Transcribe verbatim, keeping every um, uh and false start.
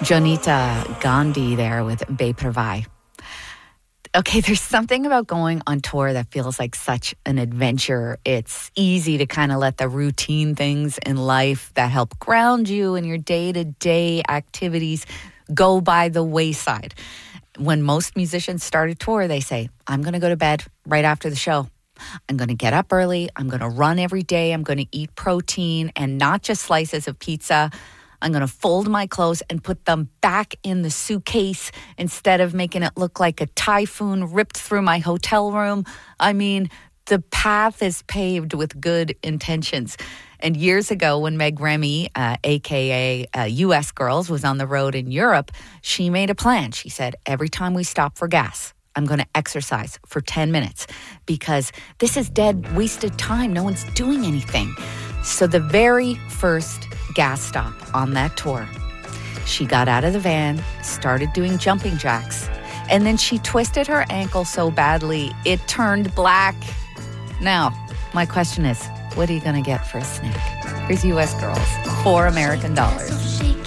Jonita Gandhi there with Bepravai. Okay, there's something about going on tour that feels like such an adventure. It's easy to kind of let the routine things in life that help ground you in your day-to-day activities go by the wayside. When most musicians start a tour, they say, I'm going to go to bed right after the show. I'm going to get up early. I'm going to run every day. I'm going to eat protein and not just slices of pizza. I'm going to fold my clothes and put them back in the suitcase instead of making it look like a typhoon ripped through my hotel room. I mean, the path is paved with good intentions. And years ago, when Meg Remy, uh, a k a. Uh, U S Girls, was on the road in Europe, she made a plan. She said, every time we stop for gas, I'm going to exercise for ten minutes because this is dead, wasted time. No one's doing anything. So the very first gas stop on that tour, she got out of the van, started doing jumping jacks, and then she twisted her ankle so badly it turned black. Now, my question is, what are you going to get for a snack? Here's U S Girls, four American dollars.